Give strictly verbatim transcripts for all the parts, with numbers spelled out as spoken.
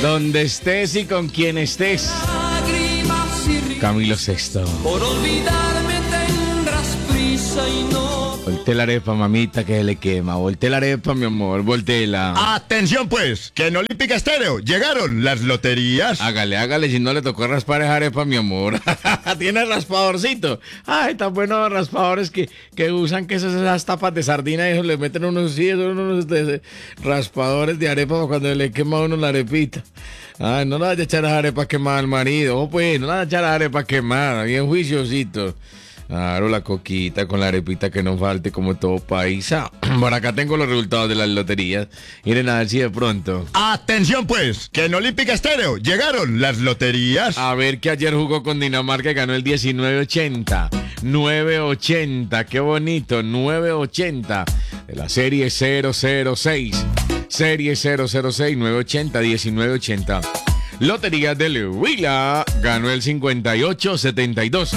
Donde estés y con quien estés. Camilo Sexto. Por olvidarme tendrás prisa y no. Voltea la arepa, mamita, que se le quema. Voltea la arepa, mi amor, volteela. Atención pues, que en Olímpica Estéreo llegaron las loterías. Hágale, hágale, si no le tocó raspar esa arepa, mi amor. Tiene raspadorcito. Ay, tan buenos los raspadores que, que usan que esas, esas tapas de sardina y eso le meten unos, sí, son unos de, de, raspadores de arepa cuando le quema a uno la arepita. Ay, no le vaya a echar a arepa quemada al marido. Oh, pues, no le vaya a echar a arepa quemada, bien juiciosito. Claro, la coquita con la arepita que no falte como todo paisa. Por acá tengo los resultados de las loterías. Miren a ver si de pronto. Atención pues, que en Olímpica Estéreo llegaron las loterías. A ver que ayer jugó con Dinamarca y ganó el diecinueve ochenta. nueve ochenta, qué bonito, nueve ochenta. De la serie cero cero seis. Serie cero cero seis, nueve ochenta, diecinueve ochenta. Lotería del Huila ganó el cincuenta y ocho setenta y dos.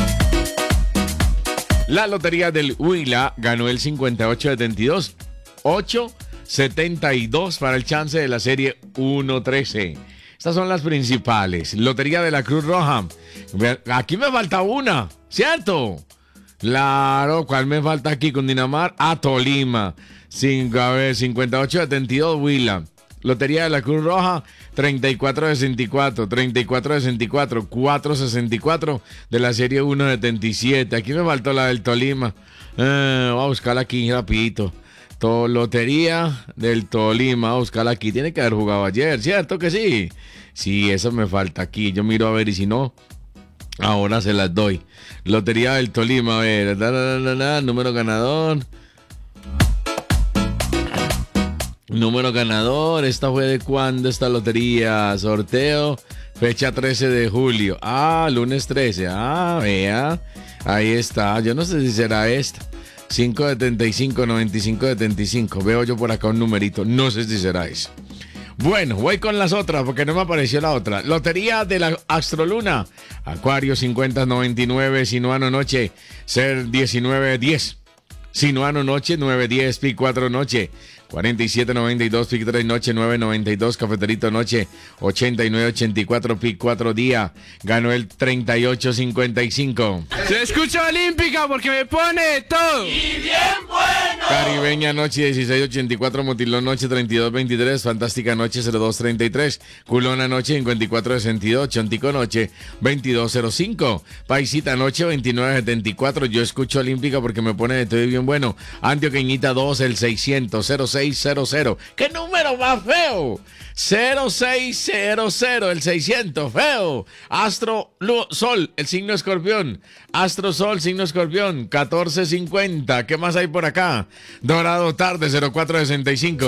La lotería del Huila ganó el cincuenta y ocho setenta y dos. ocho setenta y dos para el chance de la serie uno trece. Estas son las principales. Lotería de la Cruz Roja. Aquí me falta una, ¿cierto? Claro, ¿cuál me falta aquí con Dinamarca? Ah, Tolima. Cinco, a ver, cincuenta y ocho setenta y dos Huila. Lotería de la Cruz Roja, treinta y cuatro sesenta y cuatro, treinta y cuatro sesenta y cuatro, cuatro sesenta y cuatro de la serie uno setenta y siete. Aquí me faltó la del Tolima. Eh, voy a buscarla aquí rapidito. To- Lotería del Tolima, voy a buscarla aquí. Tiene que haber jugado ayer, ¿cierto que sí? Sí, eso me falta aquí. Yo miro a ver y si no, ahora se las doy. Lotería del Tolima, a ver. Da, da, da, da, número ganador. Número ganador, esta fue de cuándo esta lotería, sorteo, fecha trece de julio, ah, lunes trece, ah, vea, ahí está, yo no sé si será esta, cinco setenta y cinco, noventa y cinco setenta y cinco, veo yo por acá un numerito, no sé si será eso. Bueno, voy con las otras porque no me apareció la otra. Lotería de la Astroluna, Acuario cincuenta noventa y nueve, Sinuano Noche, Ser diecinueve diez, Sinuano Noche nueve diez, Pi cuatro Noche, cuarenta y siete noventa y dos, Pic tres Noche, nueve noventa y dos, Cafeterito Noche, ochenta y nueve ochenta y cuatro, Pic cuatro Día, ganó el treinta y ocho cincuenta y cinco. Se escucha Olímpica porque me pone todo. Y bien bueno. Caribeña Noche, dieciséis ochenta y cuatro, Motilón Noche, treinta y dos veintitrés, Fantástica Noche, cero dos treinta y tres, Culona Noche, cincuenta y cuatro sesenta y dos, Chontico Noche, veintidós cero cinco, Paisita Noche, veintinueve setenta y cuatro, yo escucho Olímpica porque me pone de todo y bien bueno, Antioqueñita dos, el seiscientos, cero seis cero cero. ¿Qué número más feo? cero seis cero cero, el seiscientos, feo. Astro Lu- Sol, el signo Escorpión. Astro Sol, signo Escorpión, catorce cincuenta. ¿Qué más hay por acá? Dorado Tarde, cero cuatro sesenta y cinco.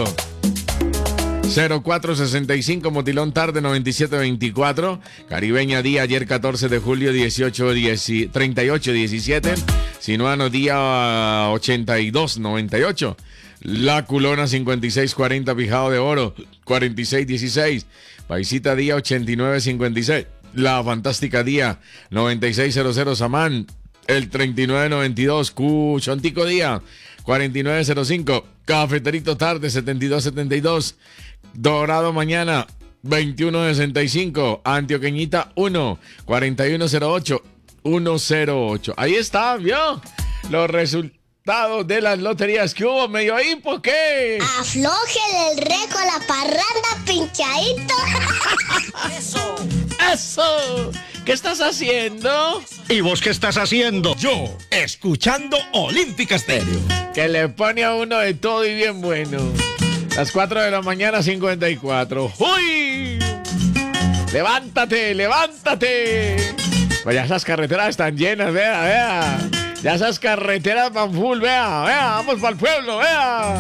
cero cuatro sesenta y cinco, Motilón Tarde, noventa y siete veinticuatro. Caribeña Día, ayer catorce de julio, dieciocho, diez, treinta y ocho diecisiete. Sinuano Día, ochenta y dos noventa y ocho. La Culona cincuenta y seis cuarenta, Pijado de Oro cuarenta y seis dieciséis, Paisita Día ochenta y nueve cincuenta y seis, La Fantástica Día noventa y seis cero cero, Samán el treinta y nueve noventa y dos, Q Chontico Día cuarenta y nueve cero cinco, Cafeterito Tarde setenta y dos setenta y dos, Dorado Mañana veintiuno sesenta y cinco, Antioqueñita uno, cuarenta y uno cero ocho, uno cero ocho. Ahí está, ¿vio? Los resultados de las loterías que hubo, medio ahí, ¿por qué? Aflójele el reco a la parranda, pinchadito. Eso. ¡Eso! ¿Qué estás haciendo? ¿Y vos qué estás haciendo? Yo, escuchando Olímpica Estéreo. Que le pone a uno de todo y bien bueno. Las cuatro de la mañana, cincuenta y cuatro. ¡Uy! ¡Levántate, levántate! Pues ya esas carreteras están llenas, vea, vea. Ya esas carreteras van full, vea, vea, vamos para el pueblo, vea.